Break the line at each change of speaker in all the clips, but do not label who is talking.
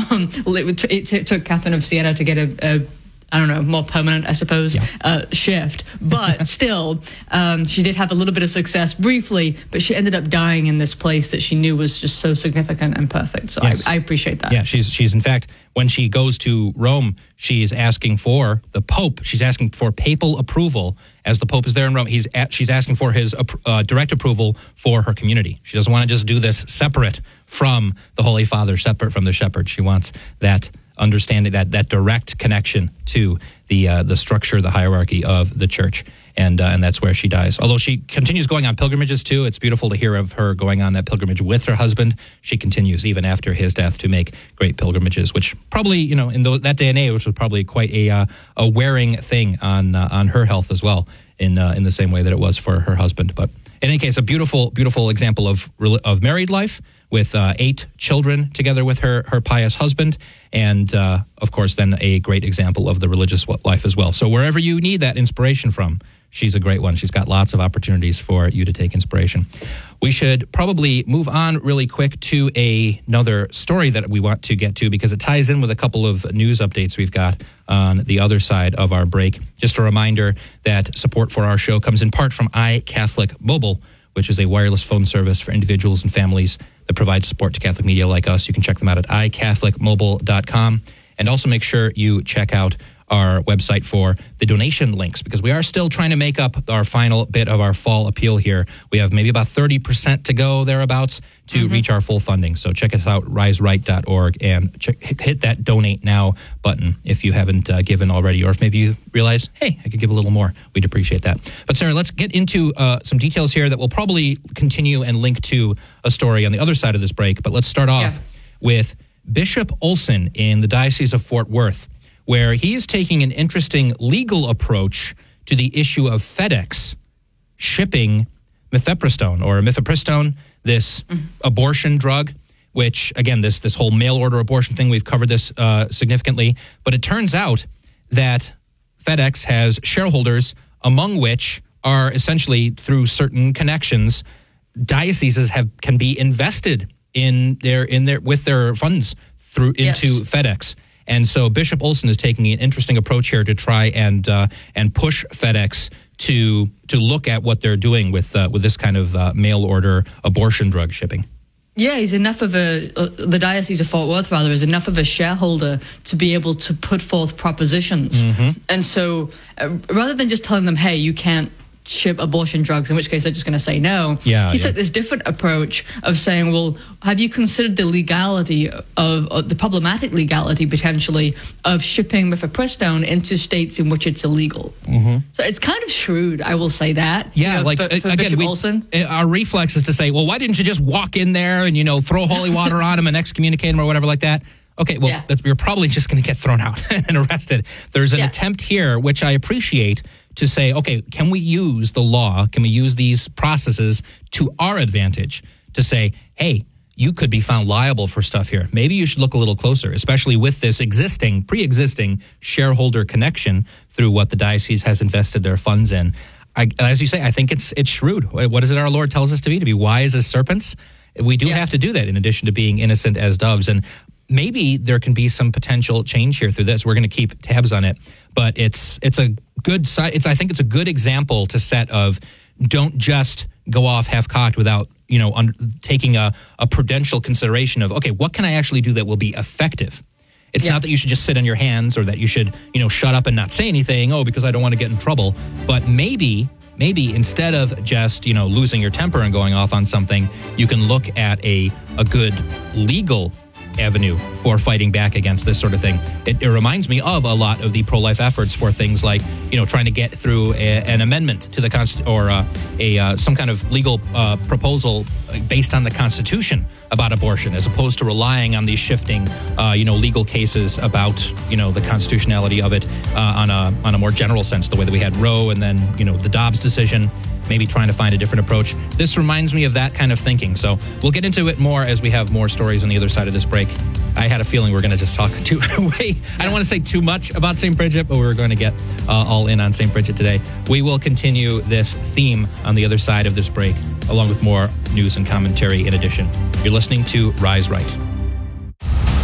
It took Catherine of Siena to get a I don't know, more permanent, I suppose, shift. But still, she did have a little bit of success briefly, but she ended up dying in this place that she knew was just so significant and perfect. So yes. I appreciate that.
Yeah, she's in fact, when she goes to Rome, she's asking for the Pope. She's asking for papal approval as the Pope is there in Rome. She's asking for his direct approval for her community. She doesn't want to just do this separate from the Holy Father, separate from the shepherd. She wants that understanding, that direct connection to the structure, the hierarchy of the church, and that's where she dies. Although she continues going on pilgrimages too. It's beautiful to hear of her going on that pilgrimage with her husband. She continues even after his death to make great pilgrimages, which probably, in that day and age, which was probably quite a wearing thing on her health as well, in the same way that it was for her husband. But in any case, a beautiful, beautiful example of married life, with 8 children together with her pious husband, and of course then a great example of the religious life as well. So wherever you need that inspiration from, she's a great one. She's got lots of opportunities for you to take inspiration. We should probably move on really quick to another story that we want to get to, because it ties in with a couple of news updates we've got on the other side of our break. Just a reminder that support for our show comes in part from iCatholic Mobile, which is a wireless phone service for individuals and families that provides support to Catholic media like us. You can check them out at iCatholicMobile.com. And also make sure you check out our website for the donation links, because we are still trying to make up our final bit of our fall appeal here. We have maybe about 30% to go, thereabouts, to reach our full funding. So check us out, riseright.org, and hit that donate now button if you haven't given already, or if maybe you realize, hey, I could give a little more. We'd appreciate that. But Sarah, let's get into some details here that will probably continue and link to a story on the other side of this break. But let's start off with Bishop Olson in the Diocese of Fort Worth, where he is taking an interesting legal approach to the issue of FedEx shipping mifepristone, this abortion drug, which, again, this whole mail-order abortion thing, we've covered this significantly. But it turns out that FedEx has shareholders, among which are essentially, through certain connections, dioceses can be invested with their funds into FedEx. And so Bishop Olson is taking an interesting approach here to try and push FedEx to look at what they're doing with this kind of mail order abortion drug shipping.
Yeah, he's enough of the Diocese of Fort Worth, rather, is enough of a shareholder to be able to put forth propositions. And so rather than just telling them, hey, you can't ship abortion drugs, in which case they're just going to say no. He took this different approach of saying, well, have you considered the legality of the problematic legality, potentially, of shipping mifepristone into states in which it's illegal? So it's kind of shrewd, I will say that.
Yeah,
for again, Bishop Olson.
Our reflex is to say, well, why didn't you just walk in there and, throw holy water on him and excommunicate him or whatever like that? Okay, well, you're probably just going to get thrown out and arrested. There's an attempt here, which I appreciate, to say, okay, can we use the law, can we use these processes to our advantage to say, hey, you could be found liable for stuff here. Maybe you should look a little closer, especially with this pre-existing shareholder connection through what the diocese has invested their funds in. As you say, I think it's shrewd. What is it our Lord tells us to be wise as serpents? We do have to do that in addition to being innocent as doves. And maybe there can be some potential change here through this. We're going to keep tabs on it, but it's a good side. I think it's a good example to set of don't just go off half-cocked without taking a prudential consideration of, okay, what can I actually do that will be effective? It's not that you should just sit on your hands or that you should shut up and not say anything. Because I don't want to get in trouble. But maybe instead of just losing your temper and going off on something, you can look at a good legal avenue for fighting back against this sort of thing. It reminds me of a lot of the pro-life efforts for things like, trying to get through an amendment to the some kind of legal proposal based on the Constitution about abortion, as opposed to relying on these shifting, legal cases about, the constitutionality of it on a more general sense, the way that we had Roe and then, the Dobbs decision. Maybe trying to find a different approach. This reminds me of that kind of thinking. So we'll get into it more as we have more stories on the other side of this break. I had a feeling we're going to just talk I don't want to say too much about St. Bridget, but we're going to get all in on St. Bridget today. We will continue this theme on the other side of this break, along with more news and commentary in addition. You're listening to Rise Right.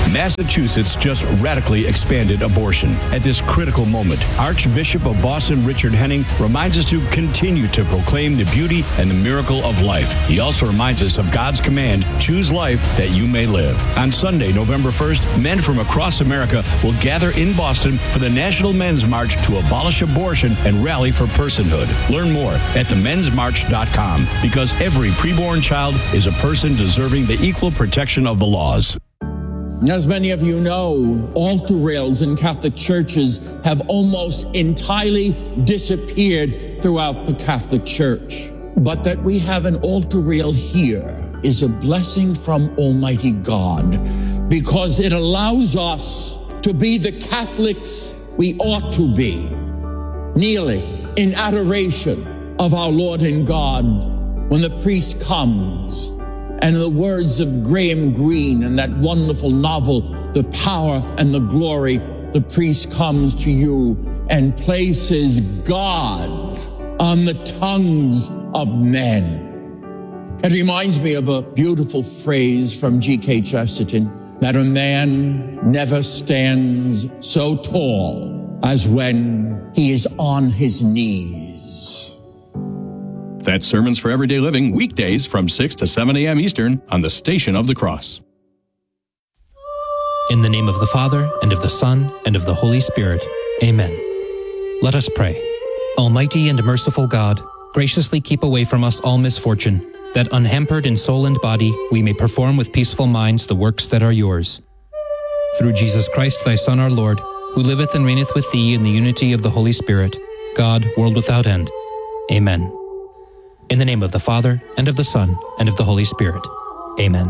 Massachusetts just radically expanded abortion. At this critical moment, Archbishop of Boston Richard Henning reminds us to continue to proclaim the beauty and the miracle of life. He also reminds us of God's command, choose life that you may live. On Sunday, November 1st, men from across America will gather in Boston for the National Men's March to abolish abortion and rally for personhood. Learn more at themensmarch.com, because every preborn child is a person deserving the equal protection of the laws.
As many of you know, altar rails in Catholic churches have almost entirely disappeared throughout the Catholic Church. But that we have an altar rail here is a blessing from Almighty God, because it allows us to be the Catholics we ought to be, kneeling in adoration of our Lord and God when the priest comes. And in the words of Graham Greene in that wonderful novel, The Power and the Glory, the priest comes to you and places God on the tongues of men. It reminds me of a beautiful phrase from G.K. Chesterton, that a man never stands so tall as when he is on his knees.
That's Sermons for Everyday Living, weekdays from 6 to 7 a.m. Eastern on the Station of the Cross.
In the name of the Father, and of the Son, and of the Holy Spirit. Amen. Let us pray. Almighty and merciful God, graciously keep away from us all misfortune, that unhampered in soul and body we may perform with peaceful minds the works that are yours. Through Jesus Christ, thy Son, our Lord, who liveth and reigneth with thee in the unity of the Holy Spirit, God, world without end. Amen. In the name of the Father, and of the Son, and of the Holy Spirit. Amen.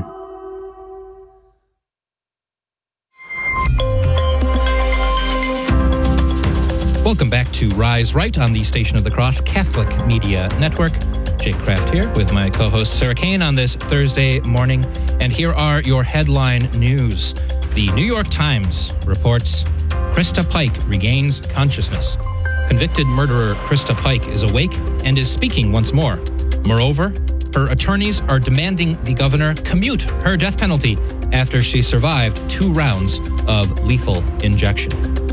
Welcome back to Rise Right on the Station of the Cross Catholic Media Network. Jake Kraft here with my co-host Sarah Kane on this Thursday morning. And here are your headline news. The New York Times reports Krista Pike regains consciousness. Convicted murderer Krista Pike is awake and is speaking once more. Moreover, her attorneys are demanding the governor commute her death penalty after she survived 2 rounds of lethal injection.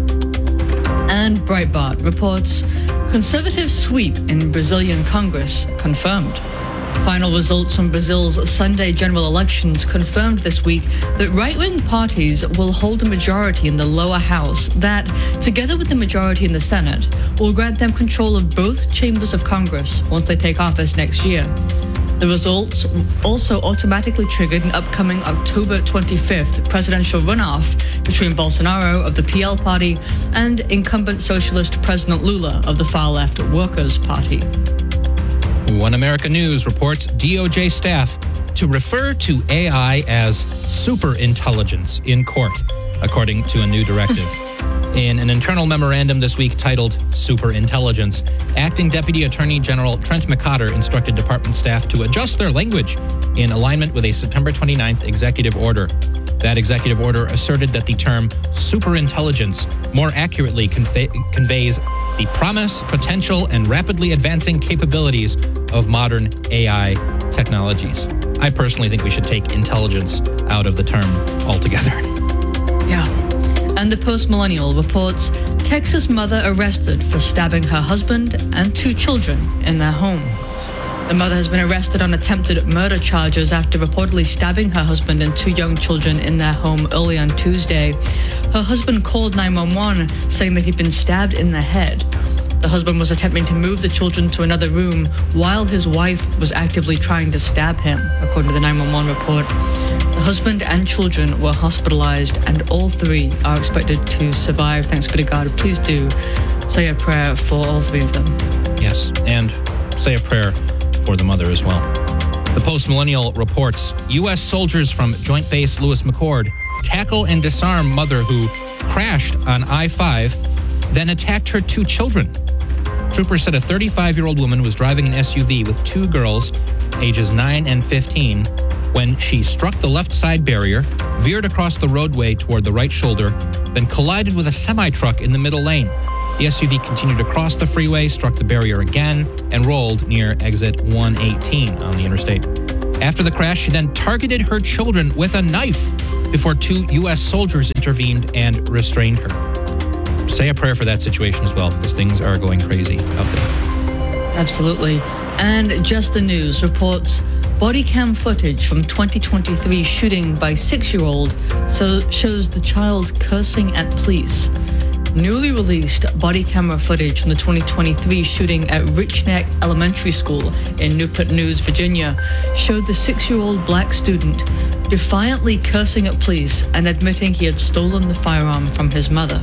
And Breitbart reports conservative sweep in Brazilian Congress confirmed. Final results from Brazil's Sunday general elections confirmed this week that right-wing parties will hold a majority in the lower house that, together with the majority in the Senate, will grant them control of both chambers of Congress once they take office next year. The results also automatically triggered an upcoming October 25th presidential runoff between Bolsonaro of the PL Party and incumbent socialist President Lula of the far-left Workers' Party.
One America News reports DOJ staff to refer to AI as superintelligence in court, according to a new directive. In an internal memorandum this week titled Superintelligence, Acting Deputy Attorney General Trent McCotter instructed department staff to adjust their language in alignment with a September 29th executive order. That executive order asserted that the term superintelligence more accurately conveys the promise, potential, and rapidly advancing capabilities of modern AI technologies. I personally think we should take intelligence out of the term altogether.
Yeah. And the Post-Millennial reports Texas mother arrested for stabbing her husband and 2 children in their home. The mother has been arrested on attempted murder charges after reportedly stabbing her husband and 2 young children in their home early on Tuesday. Her husband called 911, saying that he'd been stabbed in the head. The husband was attempting to move the children to another room while his wife was actively trying to stab him, according to the 911 report. The husband and children were hospitalized, and all 3 are expected to survive. Thanks be to God. Please do say a prayer for all 3 of them.
Yes, and say a prayer for the mother as well. The Post-Millennial reports U.S. soldiers from Joint Base Lewis McChord tackle and disarm mother who crashed on I-5, then attacked her 2 children. Troopers said a 35-year-old woman was driving an SUV with 2 girls, ages 9 and 15, when she struck the left side barrier, veered across the roadway toward the right shoulder, then collided with a semi-truck in the middle lane. The SUV continued across the freeway, struck the barrier again, and rolled near exit 118 on the interstate. After the crash, she then targeted her children with a knife before 2 U.S. soldiers intervened and restrained her. Say a prayer for that situation as well, because things are going crazy out there.
Absolutely. And Just the News reports body cam footage from 2023 shooting by 6-year-old shows the child cursing at police. Newly released body camera footage from the 2023 shooting at Rich Neck Elementary School in Newport News, Virginia, showed the 6-year-old black student defiantly cursing at police and admitting he had stolen the firearm from his mother.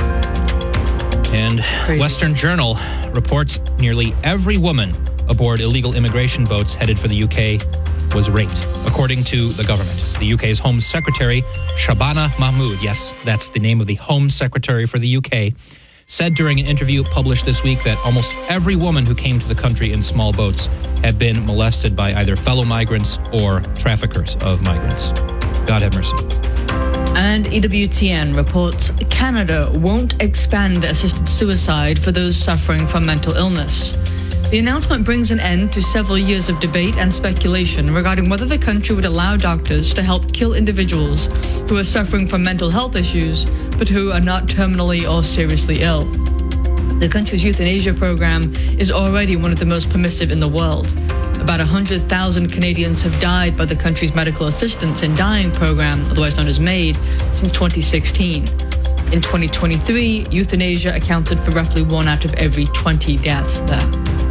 And
Crazy.
Western Journal reports nearly every woman aboard illegal immigration boats headed for the UK was raped, according to the government. The UK's Home Secretary, Shabana Mahmood, yes, that's the name of the Home Secretary for the UK, said during an interview published this week that almost every woman who came to the country in small boats had been molested by either fellow migrants or traffickers of migrants. God have mercy.
And EWTN reports Canada won't expand assisted suicide for those suffering from mental illness. The announcement brings an end to several years of debate and speculation regarding whether the country would allow doctors to help kill individuals who are suffering from mental health issues, but who are not terminally or seriously ill. The country's euthanasia program is already one of the most permissive in the world. About 100,000 Canadians have died by the country's medical assistance in dying program, otherwise known as MAID, since 2016. In 2023, euthanasia accounted for roughly 1 out of every 20 deaths there.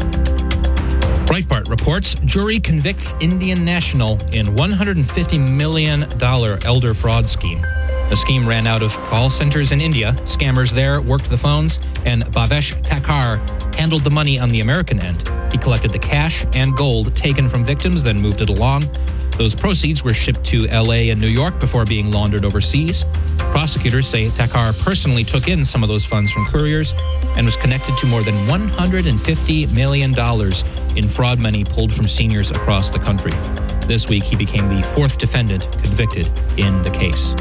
Breitbart reports jury convicts Indian national in $150 million elder fraud scheme. The scheme ran out of call centers in India. Scammers there worked the phones, and Bhavesh Thakkar handled the money on the American end. He collected the cash and gold taken from victims, then moved it along. Those proceeds were shipped to L.A. and New York before being laundered overseas. Prosecutors say Thakkar personally took in some of those funds from couriers and was connected to more than $150 million in fraud money pulled from seniors across the country. This week, he became the 4th defendant convicted in the case.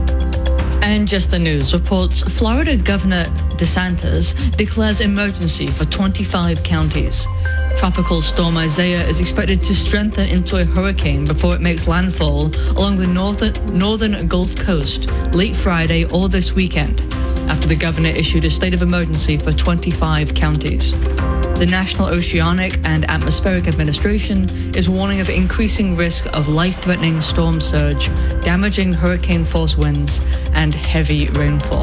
And Just the News reports Florida Governor DeSantis declares emergency for 25 counties. Tropical storm Isaiah is expected to strengthen into a hurricane before it makes landfall along the northern Gulf Coast late Friday or this weekend, after the governor issued a state of emergency for 25 counties. The National Oceanic and Atmospheric Administration is warning of increasing risk of life-threatening storm surge, damaging hurricane-force winds, and heavy rainfall.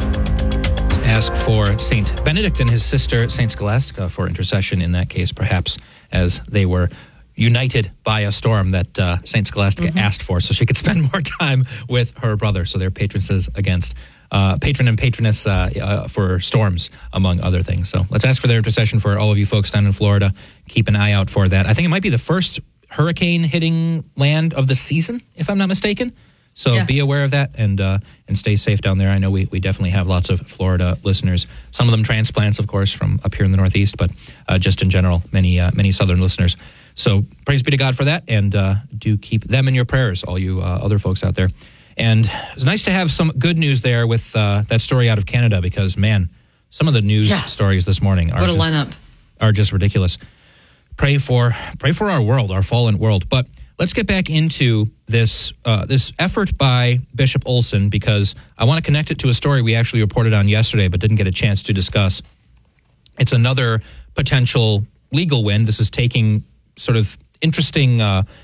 Ask for St. Benedict and his sister, St. Scholastica, for intercession in that case, perhaps, as they were united by a storm that St. Scholastica asked for, so she could spend more time with her brother. So they're patronesses against patron and patroness for storms, among other things. So let's ask for their intercession for all of you folks down in Florida. Keep an eye out for that. I think it might be the first hurricane hitting land of the season, if I'm not mistaken. So be aware of that and stay safe down there. I know we definitely have lots of Florida listeners. Some of them transplants, of course, from up here in the Northeast, but just in general, many Southern listeners. So praise be to God for that, and do keep them in your prayers, all you other folks out there. And it's nice to have some good news there with that story out of Canada, because, man, some of the news stories this morning are just ridiculous. Pray for our world, our fallen world. But let's get back into this effort by Bishop Olson, because I want to connect it to a story we actually reported on yesterday but didn't get a chance to discuss. It's another potential legal win. This is taking sort of interesting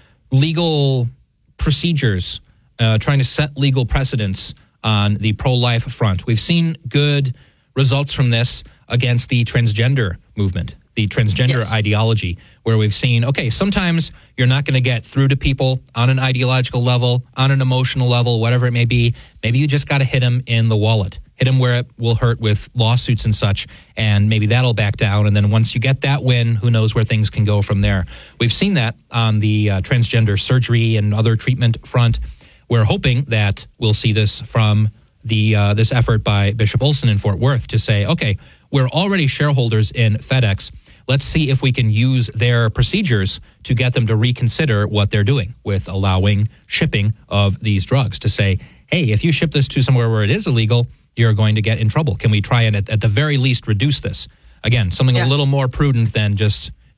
legal procedures, trying to set legal precedents on the pro-life front. We've seen good results from this against the transgender movement, the transgender ideology, where we've seen, okay, sometimes you're not going to get through to people on an ideological level, on an emotional level, whatever it may be. Maybe you just got to hit them in the wallet, hit them where it will hurt with lawsuits and such, and maybe that'll back down. And then once you get that win, who knows where things can go from there. We've seen that on the transgender surgery and other treatment front. We're hoping that we'll see this from the this effort by Bishop Olson in Fort Worth to say, okay, we're already shareholders in FedEx. Let's see if we can use their procedures to get them to reconsider what they're doing with allowing shipping of these drugs, to say, hey, if you ship this to somewhere where it is illegal, you're going to get in trouble. Can we try and at the very least reduce this? Again, something a little more prudent than just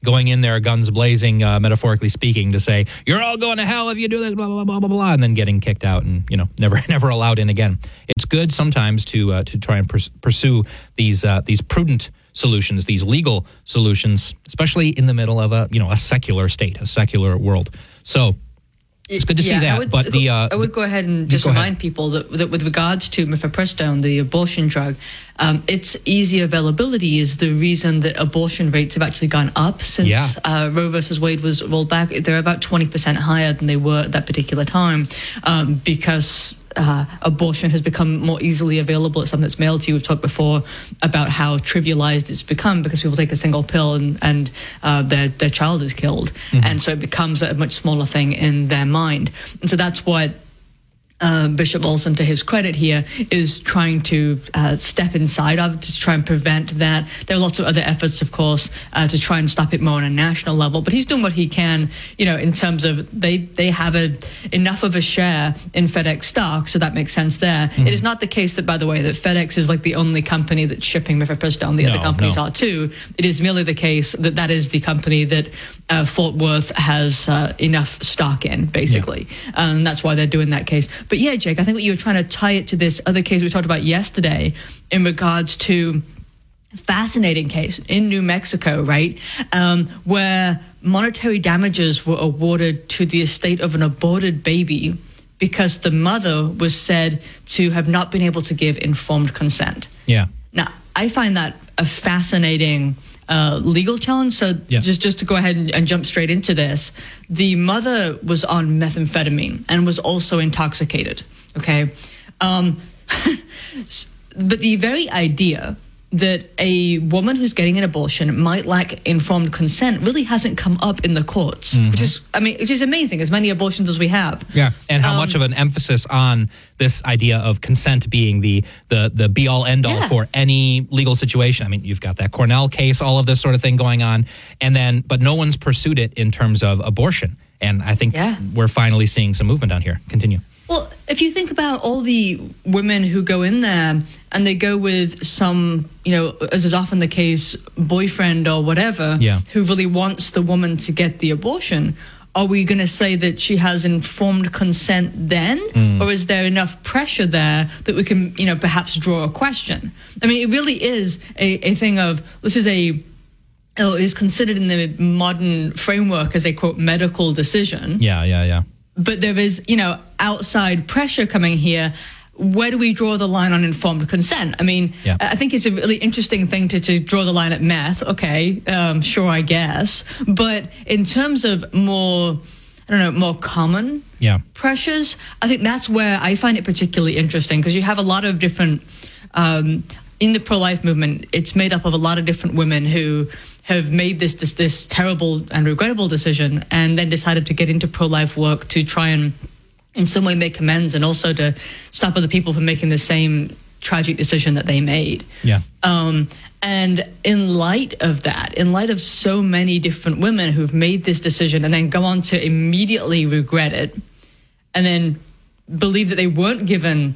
going in there, guns blazing, metaphorically speaking, to say, you're all going to hell if you do this, blah, blah, blah, blah, blah, and then getting kicked out and, never allowed in again. It's good sometimes to try and pursue these prudent solutions, these legal solutions, especially in the middle of a secular state, a secular world. So it's good to see that.
I would go ahead and just remind people that with regards to mifepristone, the abortion drug, its easy availability is the reason that abortion rates have actually gone up since Roe versus Wade was rolled back. They're about 20% higher than they were at that particular time because abortion has become more easily available. It's something that's mailed to you. We've talked before about how trivialized it's become because people take a single pill and their child is killed. Mm-hmm. And so it becomes a much smaller thing in their mind. And so that's what Bishop Olson, to his credit here, is trying to step inside of to try and prevent that. There are lots of other efforts, of course, to try and stop it more on a national level. But he's doing what he can, in terms of they have enough of a share in FedEx stock, so that makes sense there. Mm-hmm. It is not the case that, by the way, that FedEx is like the only company that's shipping mifepristone. The other companies are too. It is merely the case that is the company that Fort Worth has enough stock in, basically. Yeah. And that's why they're doing that case. But yeah, Jake, I think what you were trying to tie it to this other case we talked about yesterday in regards to fascinating case in New Mexico, right, where monetary damages were awarded to the estate of an aborted baby because the mother was said to have not been able to give informed consent.
Yeah.
Now, I find that a fascinating legal challenge. So just to go ahead and jump straight into this, the mother was on methamphetamine and was also intoxicated. Okay. But the very idea that a woman who's getting an abortion might lack informed consent really hasn't come up in the courts, which is amazing, as many abortions as we have.
Yeah, and how much of an emphasis on this idea of consent being the be-all, end-all for any legal situation. I mean, you've got that Cornell case, all of this sort of thing going on, but no one's pursued it in terms of abortion. And I think we're finally seeing some movement on here. Continue.
Well, if you think about all the women who go in there and they go with some, as is often the case, boyfriend or whatever, who really wants the woman to get the abortion, are we going to say that she has informed consent then? Or is there enough pressure there that we can, perhaps draw a question? I mean, it really is a thing of, this is is considered in the modern framework as a, quote, medical decision.
Yeah.
But there is, outside pressure coming here. Where do we draw the line on informed consent? I mean, I think it's a really interesting thing to draw the line at meth. Okay, sure, I guess. But in terms of more common pressures, I think that's where I find it particularly interesting, because you have a lot of different, in the pro-life movement, it's made up of a lot of different women who have made this terrible and regrettable decision and then decided to get into pro-life work to try and in some way make amends and also to stop other people from making the same tragic decision that they made.
Yeah.
And in light of that, in light of so many different women who've made this decision and then go on to immediately regret it and then believe that they weren't given,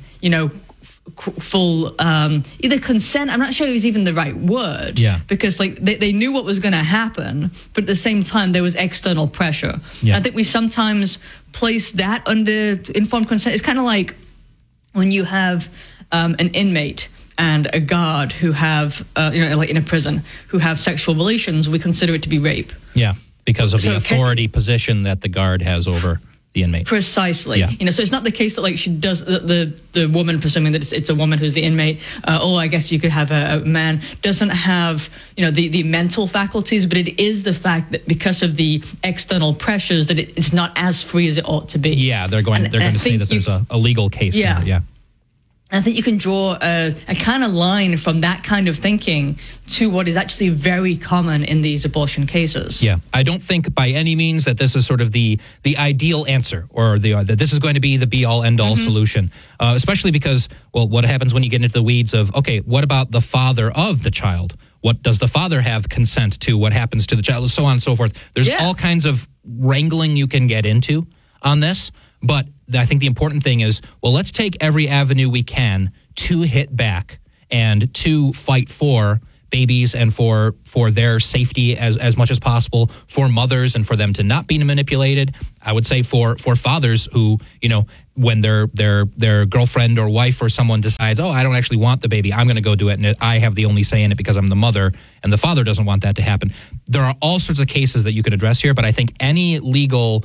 full either consent. I'm not sure it was even the right word.
Yeah.
Because they knew what was going to happen, but at the same time there was external pressure.
Yeah.
I think we sometimes place that under informed consent. It's kind of like when you have an inmate and a guard who have like in a prison who have sexual relations. We consider it to be rape.
Yeah, because of the authority position that the guard has over the inmate.
Precisely.
Yeah.
So it's not the case that she does the woman, presuming that it's a woman who's the inmate, or I guess you could have a man, doesn't have the mental faculties, but it is the fact that because of the external pressures that it's not as free as it ought to be.
Yeah, they're going to say that there's a legal case there. Yeah.
I think you can draw a kind of line from that kind of thinking to what is actually very common in these abortion cases.
Yeah, I don't think by any means that this is sort of the ideal answer or that this is going to be the be-all, end-all solution, especially because, well, what happens when you get into the weeds of, okay, what about the father of the child? What does the father have consent to? What happens to the child? So on and so forth. There's all kinds of wrangling you can get into on this, but I think the important thing is, well, let's take every avenue we can to hit back and to fight for babies and for their safety as much as possible, for mothers and for them to not be manipulated. I would say for fathers who, when their girlfriend or wife or someone decides, I don't actually want the baby, I'm going to go do it, and I have the only say in it because I'm the mother, and the father doesn't want that to happen. There are all sorts of cases that you could address here, but I think any legal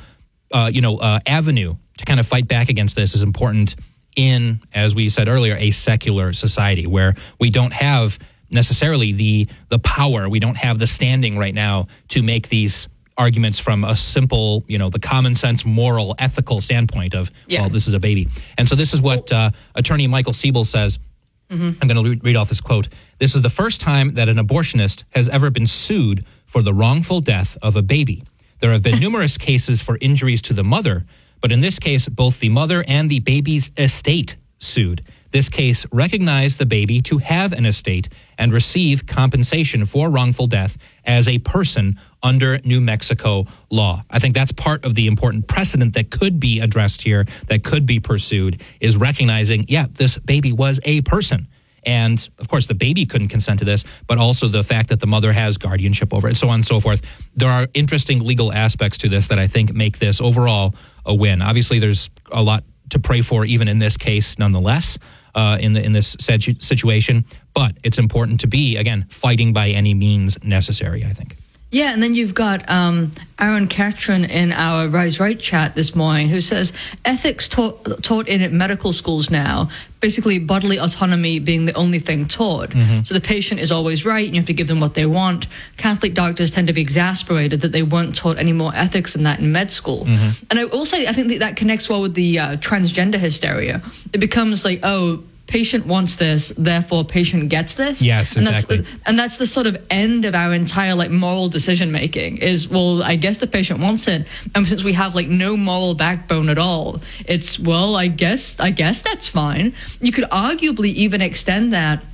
avenue to kind of fight back against this is important in, as we said earlier, a secular society where we don't have necessarily the power, we don't have the standing right now to make these arguments from a simple, the common sense, moral, ethical standpoint of, well, this is a baby. And so this is what attorney Michael Siebel says. I'm going to read off this quote. "This is the first time that an abortionist has ever been sued for the wrongful death of a baby. There have been numerous cases for injuries to the mother, but in this case, both the mother and the baby's estate sued. This case recognized the baby to have an estate and receive compensation for wrongful death as a person under New Mexico law." I think that's part of the important precedent that could be addressed here, that could be pursued, is recognizing, this baby was a person. And, of course, the baby couldn't consent to this, but also the fact that the mother has guardianship over it, so on and so forth. There are interesting legal aspects to this that I think make this overall a win. Obviously, there's a lot to pray for even in this case nonetheless, in this situation. But it's important to be, again, fighting by any means necessary, I think.
Yeah, and then you've got Aaron Catron in our Rise Right chat this morning who says ethics taught in medical schools now, basically bodily autonomy being the only thing taught. So the patient is always right, and you have to give them what they want. Catholic doctors tend to be exasperated that they weren't taught any more ethics than that in med school. And I will say, I think that connects well with the transgender hysteria. It becomes like, patient wants this, therefore patient gets this.
Yes, exactly.
And that's the sort of end of our entire moral decision making is, well, I guess the patient wants it. And since we have no moral backbone at all, it's, well, I guess that's fine. You could arguably even extend that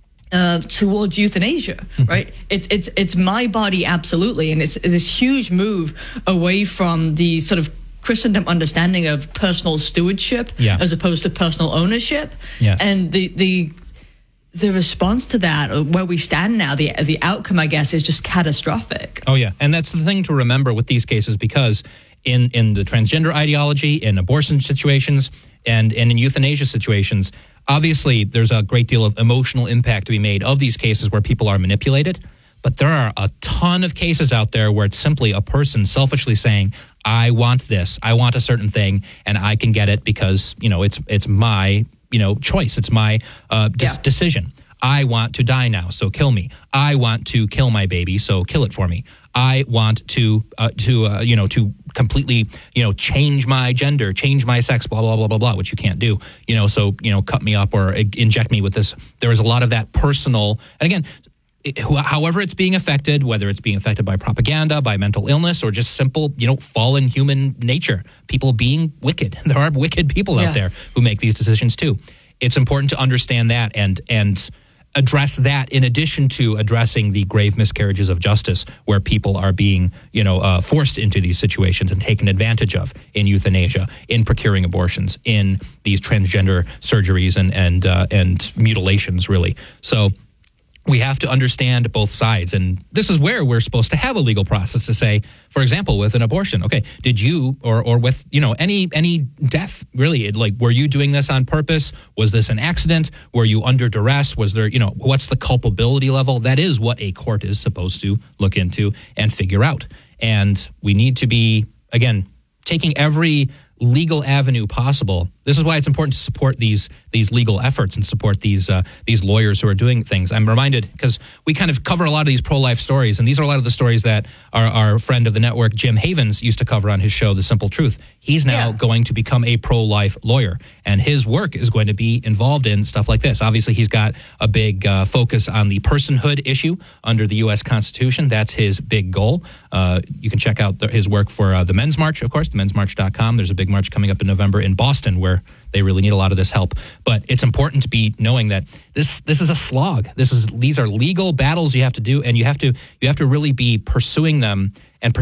towards euthanasia, right? It's my body, absolutely. And it's this huge move away from the sort of Christendom understanding of personal stewardship as opposed to personal ownership. And the response to that, where we stand now, the outcome, I guess, is just catastrophic.
Oh, yeah. And that's the thing to remember with these cases, because in the transgender ideology, in abortion situations, and in euthanasia situations, obviously there's a great deal of emotional impact to be made of these cases where people are manipulated. But there are a ton of cases out there where it's simply a person selfishly saying, I want this, I want a certain thing, and I can get it because, it's my, choice. It's my decision. I want to die now, so kill me. I want to kill my baby, so kill it for me. I want to completely, change my gender, change my sex, blah, blah, blah, blah, blah, which you can't do, so, cut me up or inject me with this. There is a lot of that personal, and again, however it's being affected, whether it's being affected by propaganda, by mental illness, or just simple, fallen human nature, people being wicked. There are wicked people out there who make these decisions too. It's important to understand that and address that in addition to addressing the grave miscarriages of justice where people are being, forced into these situations and taken advantage of in euthanasia, in procuring abortions, in these transgender surgeries and mutilations, really. So we have to understand both sides. And this is where we're supposed to have a legal process to say, for example, with an abortion, okay, did you or with, any death, really, were you doing this on purpose? Was this an accident? Were you under duress? Was there, what's the culpability level? That is what a court is supposed to look into and figure out. And we need to be, again, taking every legal avenue possible. This is why it's important to support these legal efforts and support these lawyers who are doing things. I'm reminded, because we kind of cover a lot of these pro-life stories, and these are a lot of the stories that our friend of the network, Jim Havens, used to cover on his show, The Simple Truth. He's now going to become a pro-life lawyer, and his work is going to be involved in stuff like this. Obviously, he's got a big focus on the personhood issue under the U.S. Constitution. That's his big goal. You can check out his work for the Men's March, of course, themensmarch.com. There's a big march coming up in November in Boston where they really need a lot of this help. But it's important to be knowing that this is a slog. These are legal battles you have to do, and you have to really be pursuing them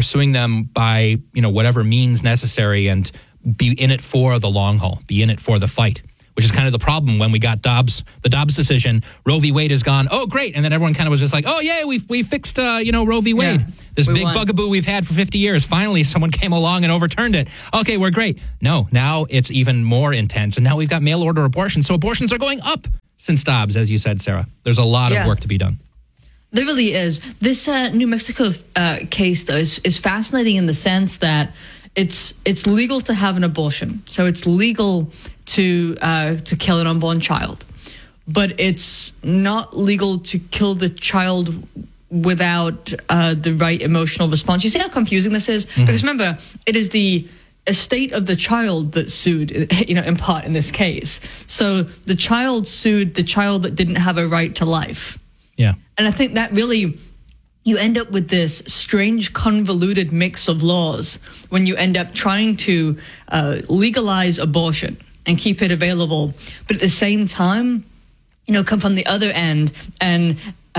by whatever means necessary, and be in it for the long haul, be in it for the fight, which is kind of the problem when we got the Dobbs decision. Roe v. Wade is gone. Oh, great. And then everyone kind of was just like, oh, yeah, we fixed, Roe v. Wade. This big bugaboo we've had for 50 years. Finally, someone came along and overturned it. Okay, we're great. No, now it's even more intense. And now we've got mail order abortion. So abortions are going up since Dobbs, as you said, Sarah. There's a lot of work to be done.
There really is. This New Mexico case, though, is fascinating in the sense that it's legal to have an abortion. So it's legal to kill an unborn child. But it's not legal to kill the child without the right emotional response. You see how confusing this is? Mm-hmm. Because remember, it is the estate of the child that sued, in part in this case. So the child sued the child that didn't have a right to life.
Yeah.
And I think that really, you end up with this strange, convoluted mix of laws when you end up trying to legalize abortion and keep it available, but at the same time, come from the other end and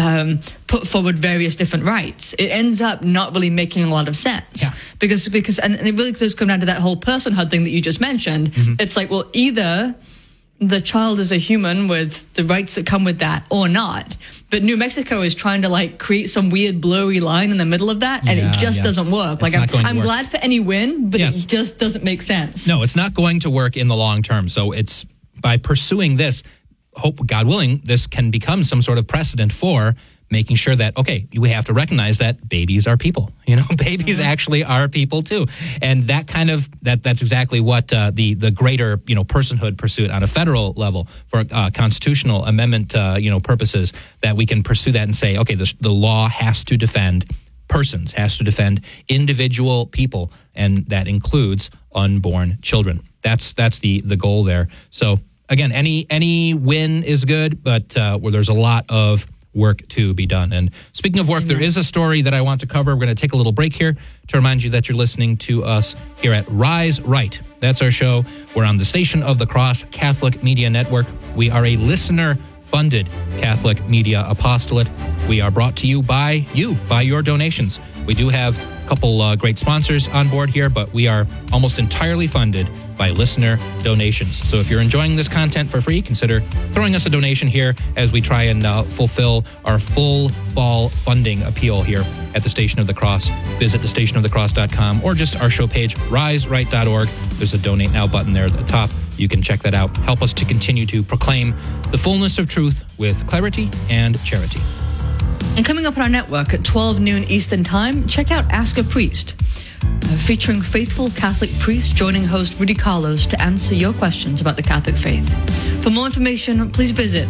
put forward various different rights. It ends up not really making a lot of sense.
Yeah.
Because and it really does come down to that whole personhood thing that you just mentioned. Mm-hmm. It's like, well, either the child is a human with the rights that come with that or not. But New Mexico is trying to create some weird blurry line in the middle of that, and it just doesn't work. I'm glad for any win, but it just doesn't make sense.
No, it's not going to work in the long term. So it's by pursuing this, hope, God willing, this can become some sort of precedent for making sure that, okay, we have to recognize that babies are people. Babies actually are people too. And that that's exactly what the greater, personhood pursuit on a federal level for constitutional amendment, purposes, that we can pursue that and say, okay, the law has to defend persons, has to defend individual people, and that includes unborn children. That's the goal there. So again, any win is good, but where there's a lot of work to be done. And speaking of work, there is a story that I want to cover. We're going to take a little break here to remind you that you're listening to us here at Rise Right. That's our show. We're on the Station of the Cross Catholic Media Network. We are a listener-funded Catholic media apostolate. We are brought to you by your donations. We do have a couple great sponsors on board here, but we are almost entirely funded by listener donations. So if you're enjoying this content for free, consider throwing us a donation here as we try and fulfill our full fall funding appeal here at the Station of the Cross. Visit thestationofthecross.com or just our show page, riseright.org. There's a donate now button there at the top. You can check that out. Help us to continue to proclaim the fullness of truth with clarity and charity.
And coming up on our network at 12 noon Eastern Time, check out Ask a Priest, featuring faithful Catholic priests joining host Rudy Carlos to answer your questions about the Catholic faith. For more information, please visit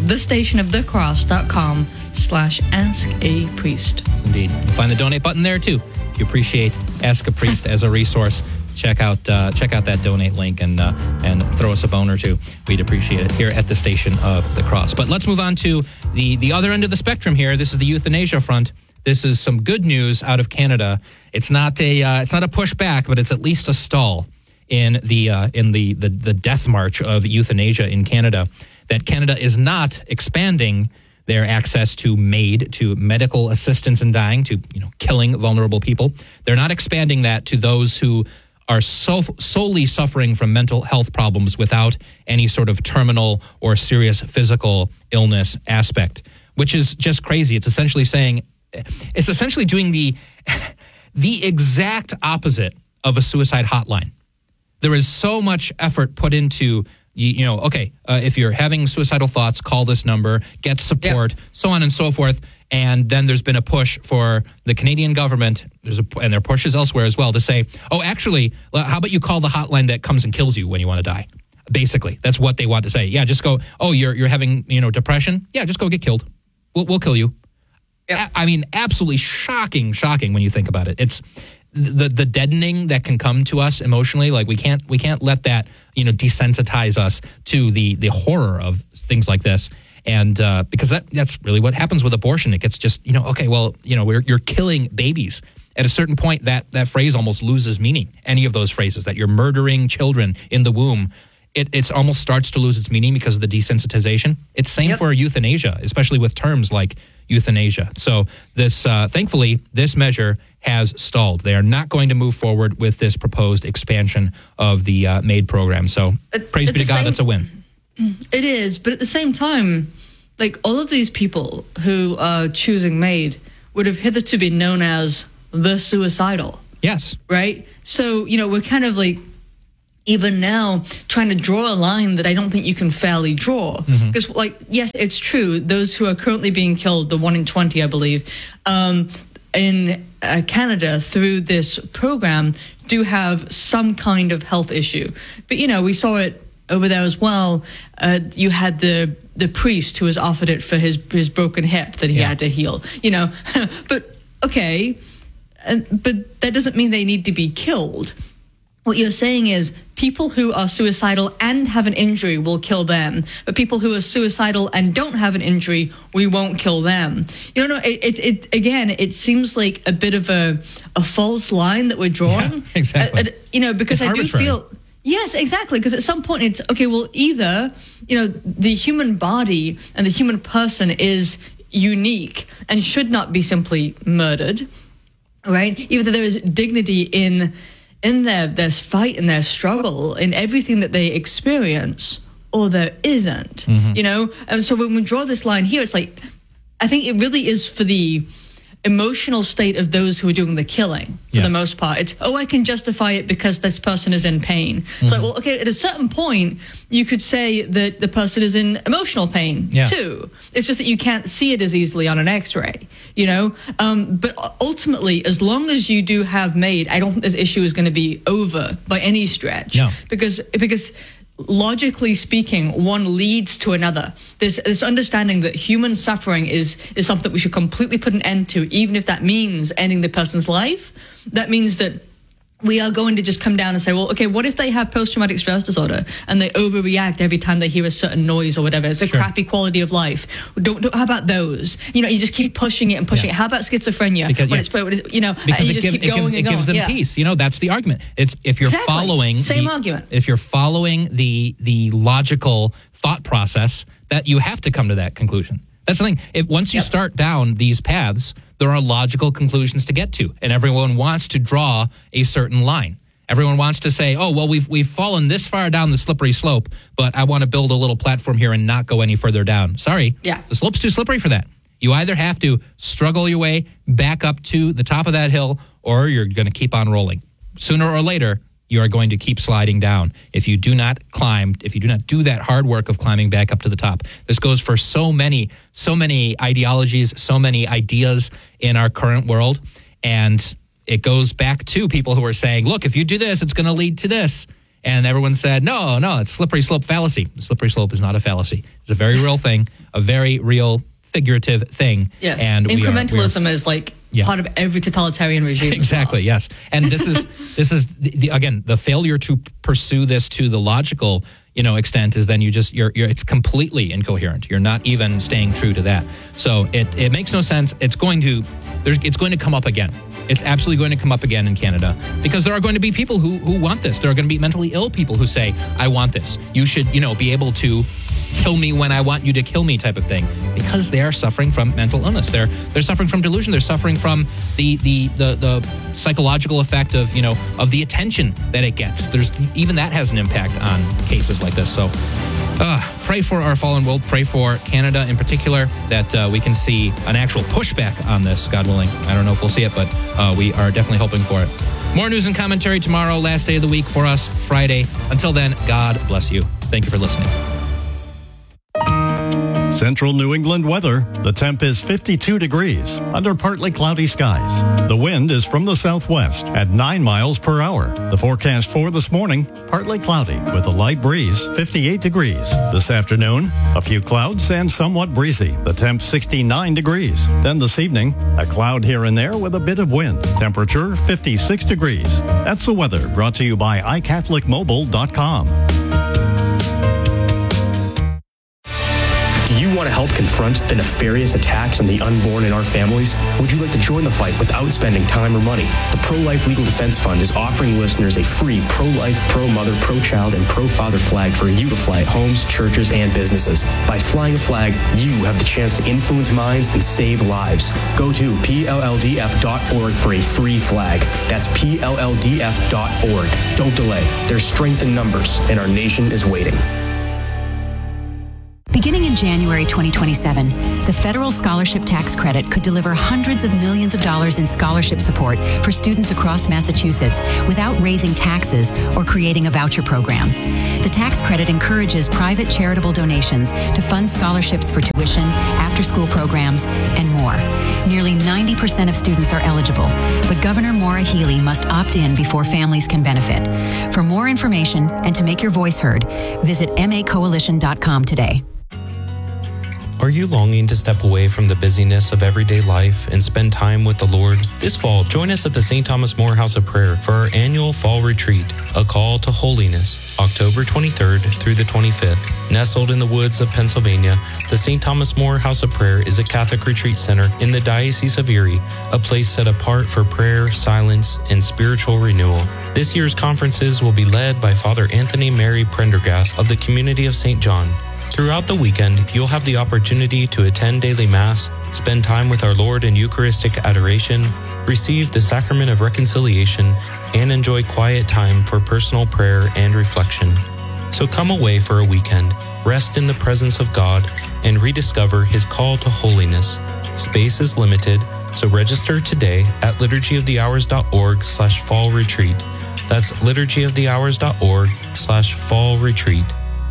thestationofthecross.com/askapriest.
Indeed. You'll find the donate button there too. If you appreciate Ask a Priest as a resource, check out that donate link and throw us a bone or two. We'd appreciate it here at the Station of the Cross. But let's move on to the other end of the spectrum here. This is the euthanasia front. This is some good news out of Canada. It's not a pushback, but it's at least a stall in the death march of euthanasia in Canada. That Canada is not expanding their access to medical assistance in dying, to killing vulnerable people. They're not expanding that to those who are solely suffering from mental health problems without any sort of terminal or serious physical illness aspect, which is just crazy. It's essentially doing the exact opposite of a suicide hotline. There is so much effort put into, if you're having suicidal thoughts, call this number, get support, so on and so forth. And then there's been a push for the Canadian government, and there are pushes elsewhere as well, to say, oh, actually, how about you call the hotline that comes and kills you when you want to die? Basically, that's what they want to say. Yeah, just go, oh, you're having, depression? Yeah, just go get killed. We'll kill you. Yep. I mean, absolutely shocking when you think about it. It's the deadening that can come to us emotionally. Like we can't let that, desensitize us to the horror of things like this. And because that's really what happens with abortion. It gets just, you're killing babies. At a certain point, that phrase almost loses meaning. Any of those phrases, that you're murdering children in the womb, it almost starts to lose its meaning because of the desensitization. It's same for euthanasia, especially with terms like euthanasia. So this, thankfully, this measure has stalled. They are not going to move forward with this proposed expansion of the MAID program. So praise be to God, that's a win.
It is, but at the same time, like, all of these people who are choosing MAID would have hitherto been known as the suicidal.
Yes.
Right? So, we're kind of like, even now, trying to draw a line that I don't think you can fairly draw. Because, yes, it's true, those who are currently being killed, the 1 in 20, I believe, in Canada through this program do have some kind of health issue. But, we saw it over there as well. You had the priest who was offered it for his broken hip that he had to heal, But, okay, but that doesn't mean they need to be killed. What you're saying is people who are suicidal and have an injury will kill them, but people who are suicidal and don't have an injury, we won't kill them. It seems like a bit of a false line that we're drawing.
Yeah, exactly.
Because
it's
I do feel... Yes, exactly. Because at some point it's, okay, well, either, the human body and the human person is unique and should not be simply murdered, right? Even though there is dignity in their fight and their struggle, in everything that they experience, or there isn't, And so when we draw this line here, it's like, I think it really is for the emotional state of those who are doing the killing, for the most part. It's, I can justify it because this person is in pain. It's like, well, okay, at a certain point, you could say that the person is in emotional pain, too. It's just that you can't see it as easily on an X-ray, But ultimately, as long as you do have MAID, I don't think this issue is going to be over by any stretch.
No.
Because logically speaking, one leads to another. This understanding that human suffering is something that we should completely put an end to, even if that means ending the person's life. That means that we are going to just come down and say, well, okay, what if they have post-traumatic stress disorder and they overreact every time they hear a certain noise or whatever? It's a crappy quality of life. How about those? You just keep pushing it and pushing it. How about schizophrenia?
Because it gives them peace. That's the argument. It's if you're following
argument.
If you're following the logical thought process, that you have to come to that conclusion. That's the thing. Once you start down these paths, there are logical conclusions to get to, and everyone wants to draw a certain line. Everyone wants to say, "Oh, well, we've fallen this far down the slippery slope, but I want to build a little platform here and not go any further down." Sorry, the slope's too slippery for that. You either have to struggle your way back up to the top of that hill, or you're going to keep on rolling. Sooner or later, you are going to keep sliding down if you do not climb, if you do not do that hard work of climbing back up to the top. This goes for so many ideologies, so many ideas in our current world. And it goes back to people who are saying, look, if you do this, it's going to lead to this. And everyone said, no, it's slippery slope fallacy. The slippery slope is not a fallacy. It's a very real thing, a very real figurative thing.
Yes.
And
incrementalism is like part of every totalitarian regime.
Exactly.
Well.
Yes. And this is again, the failure to pursue this to the logical, extent is then you're it's completely incoherent. You're not even staying true to that. So it makes no sense. It's going to come up again. It's absolutely going to come up again in Canada because there are going to be people who want this. There are going to be mentally ill people who say, I want this. You should, be able to kill me when I want you to kill me type of thing, because they are suffering from mental illness. They're suffering from delusion. They're suffering from the psychological effect of the attention that it gets. Even that has an impact on cases like this. So pray for our fallen world. Pray for Canada in particular, that we can see an actual pushback on this, God willing. I don't know if we'll see it, but we are definitely hoping for it. More news and commentary tomorrow, last day of the week for us, Friday. Until then, God bless you. Thank you for listening.
Central New England weather. The temp is 52 degrees under partly cloudy skies. The wind is from the southwest at 9 miles per hour. The forecast for this morning, partly cloudy with a light breeze, 58 degrees. This afternoon, a few clouds and somewhat breezy. The temp 69 degrees. Then this evening, a cloud here and there with a bit of wind. Temperature 56 degrees. That's the weather brought to you by iCatholicMobile.com.
Do you want to help confront the nefarious attacks on the unborn in our families? Would you like to join the fight without spending time or money? The Pro-Life Legal Defense Fund is offering listeners a free pro-life, pro-mother, pro-child, and pro-father flag for you to fly at homes, churches, and businesses. By flying a flag, you have the chance to influence minds and save lives. Go to PLLDF.org for a free flag. That's PLLDF.org. Don't delay. There's strength in numbers, and our nation is waiting.
Beginning in January 2027, the federal scholarship tax credit could deliver hundreds of millions of dollars in scholarship support for students across Massachusetts without raising taxes or creating a voucher program. The tax credit encourages private charitable donations to fund scholarships for tuition, after-school programs, and more. Nearly 90% of students are eligible, but Governor Maura Healey must opt in before families can benefit. For more information and to make your voice heard, visit macoalition.com today.
Are you longing to step away from the busyness of everyday life and spend time with the Lord? This fall, join us at the St. Thomas More House of Prayer for our annual Fall Retreat, A Call to Holiness, October 23rd through the 25th. Nestled in the woods of Pennsylvania, the St. Thomas More House of Prayer is a Catholic retreat center in the Diocese of Erie, a place set apart for prayer, silence, and spiritual renewal. This year's conferences will be led by Father Anthony Mary Prendergast of the Community of St. John. Throughout the weekend, you'll have the opportunity to attend daily Mass, spend time with our Lord in Eucharistic adoration, receive the Sacrament of Reconciliation, and enjoy quiet time for personal prayer and reflection. So come away for a weekend, rest in the presence of God, and rediscover His call to holiness. Space is limited, so register today at liturgyofthehours.org/fall retreat. That's liturgyofthehours.org/fall retreat.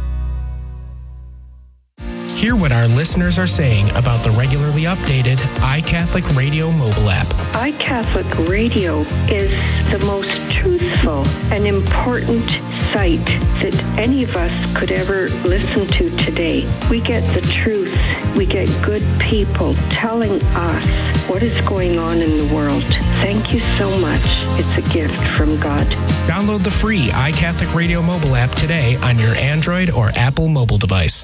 Hear what our listeners are saying about the regularly updated iCatholic Radio mobile app.
iCatholic Radio is the most truthful and important site that any of us could ever listen to today. We get the truth. We get good people telling us what is going on in the world. Thank you so much. It's a gift from God.
Download the free iCatholic Radio mobile app today on your Android or Apple mobile device.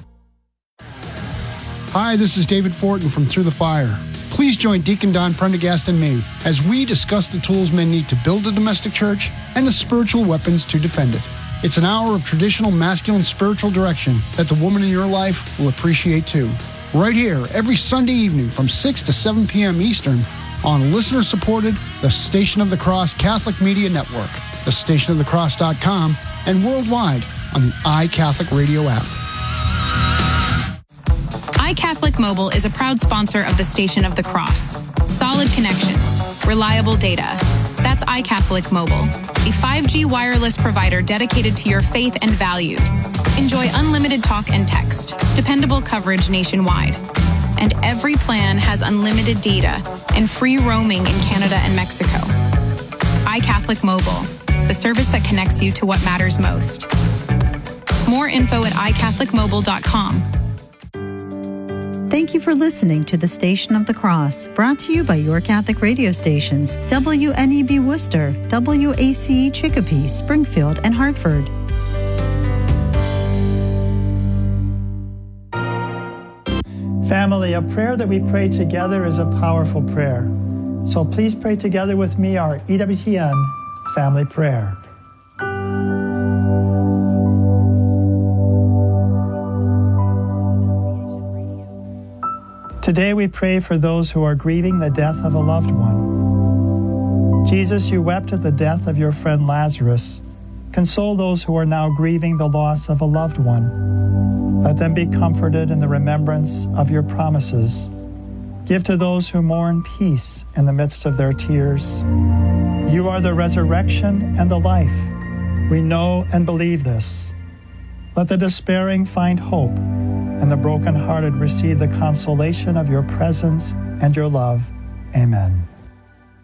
Hi, this is David Fortin from Through the Fire. Please join Deacon Don Prendergast and me as we discuss the tools men need to build a domestic church and the spiritual weapons to defend it. It's an hour of traditional masculine spiritual direction that the woman in your life will appreciate too. Right here, every Sunday evening from 6 to 7 p.m. Eastern on listener-supported The Station of the Cross Catholic Media Network, thestationofthecross.com, and worldwide on the iCatholic Radio app.
iCatholic Mobile is a proud sponsor of the Station of the Cross. Solid connections, reliable data. That's iCatholic Mobile, a 5G wireless provider dedicated to your faith and values. Enjoy unlimited talk and text, dependable coverage nationwide. And every plan has unlimited data and free roaming in Canada and Mexico. iCatholic Mobile, the service that connects you to what matters most. More info at iCatholicMobile.com.
Thank you for listening to the Station of the Cross, brought to you by your Catholic radio stations, WNEB Worcester, WACE Chicopee, Springfield, and Hartford.
Family, a prayer that we pray together is a powerful prayer. So please pray together with me our EWTN family prayer. Today we pray for those who are grieving the death of a loved one. Jesus, you wept at the death of your friend Lazarus. Console those who are now grieving the loss of a loved one. Let them be comforted in the remembrance of your promises. Give to those who mourn peace in the midst of their tears. You are the resurrection and the life. We know and believe this. Let the despairing find hope, and the brokenhearted receive the consolation of your presence and your love. Amen.